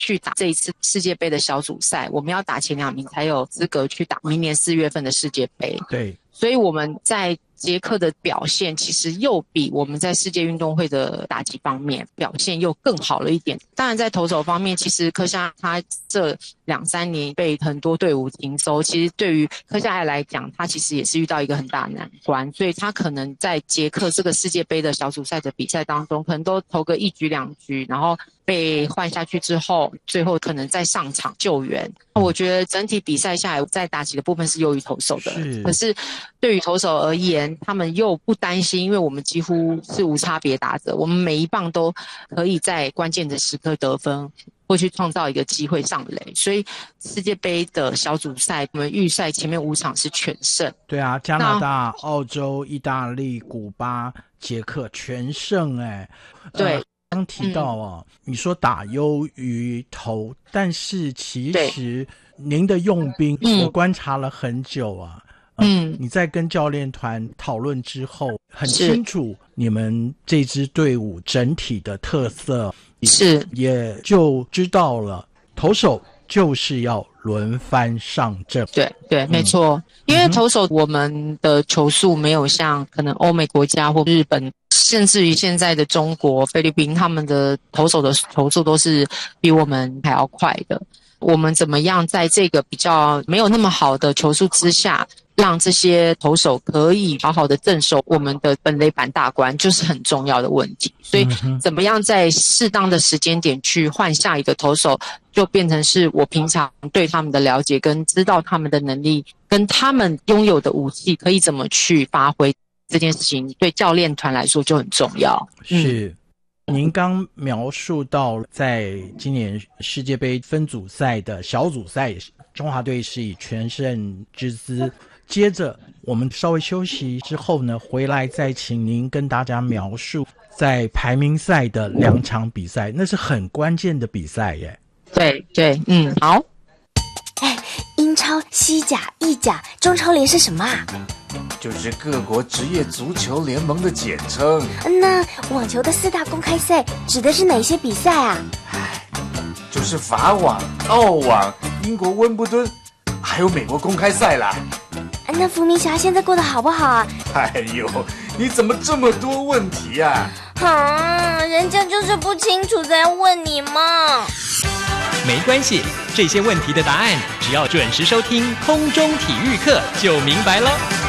去打这一次世界杯的小组赛，我们要打前2名才有资格去打明年4月份的世界杯。 对， 所以我们在捷克的表现其实又比我们在世界运动会的打击方面表现又更好了一点。当然在投手方面，其实科夏他这2-3年被很多队伍停收，其实对于科夏爱来讲，他其实也是遇到一个很大的难关，所以他可能在捷克这个世界杯的小组赛的比赛当中，可能都投个1局2局，然后被换下去之后，最后可能再上场救援。我觉得整体比赛下来，在打击的部分是优于投手的，可是对于投手而言，他们又不担心，因为我们几乎是无差别打者，我们每一棒都可以在关键的时刻得分，或去创造一个机会上垒。所以世界杯的小组赛，我们预赛前面5场是全胜。 对啊，加拿大、澳洲、意大利、古巴、捷克全胜对。 刚提到你说打优于投，但是其实您的用兵，我观察了很久你在跟教练团讨论之后，很清楚你们这支队伍整体的特色， 是也就知道了投手就是要轮番上阵。 对，没错。因为投手我们的球速没有像可能欧美国家或日本，甚至于现在的中国、菲律宾，他们的投手的球速都是比我们还要快的。我们怎么样在这个比较没有那么好的球速之下，让这些投手可以好好的镇守我们的本垒板大关，就是很重要的问题。所以怎么样在适当的时间点去换下一个投手，就变成是我平常对他们的了解跟知道他们的能力跟他们拥有的武器可以怎么去发挥，这件事情对教练团来说就很重要。 是您刚描述到在今年世界杯分组赛的小组赛，中华队是以全胜之姿。接着我们稍微休息之后呢，回来再请您跟大家描述在排名赛的2场比赛，那是很关键的比赛耶。 对，好。 英超、西甲、意甲、中超联是什么啊？ 就是各国职业足球联盟的简称。 那网球的4大公开赛指的是哪些比赛啊？ 就是法网、澳网、英国温布顿，还有美国公开赛啦。 那伏明霞现在过得好不好啊？ 哎呦，你怎么这么多问题啊？ 人家就是不清楚才问你嘛。 没关系，这些问题的答案只要准时收听空中体育课就明白了。